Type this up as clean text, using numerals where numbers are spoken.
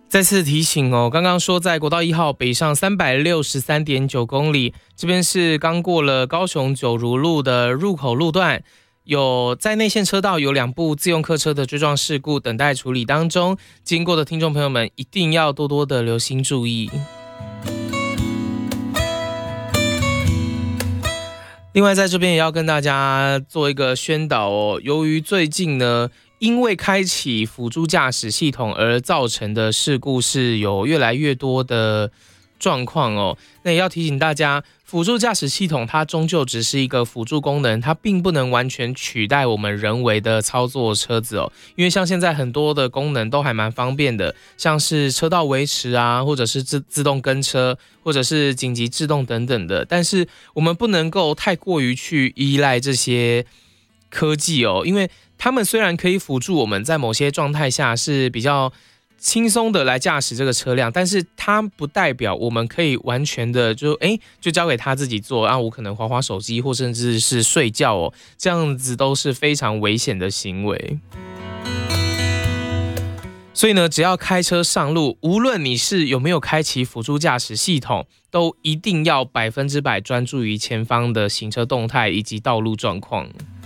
再次提醒哦，刚刚说在国道1号北上363.9公里，这边是刚过了高雄九如路的入口路段，有在内线车道有2部自用客车的追撞事故等待处理当中，经过的听众朋友们一定要多多的留心注意。另外在这边也要跟大家做一个宣导哦，由于最近呢因为开启辅助驾驶系统而造成的事故是有越来越多的状况哦。那也要提醒大家，辅助驾驶系统它终究只是一个辅助功能，它并不能完全取代我们人为的操作车子哦。因为像现在很多的功能都还蛮方便的，像是车道维持啊，或者是自动跟车，或者是紧急制动等等的。但是我们不能够太过于去依赖这些科技哦，因为他们虽然可以辅助我们在某些状态下是比较轻松的来驾驶这个车辆，但是它不代表我们可以完全的就交给他自己做啊，我可能滑滑手机或甚至是睡觉哦，这样子都是非常危险的行为。所以呢，只要开车上路，无论你是有没有开启辅助驾驶系统，都一定要100%专注于前方的行车动态以及道路状况。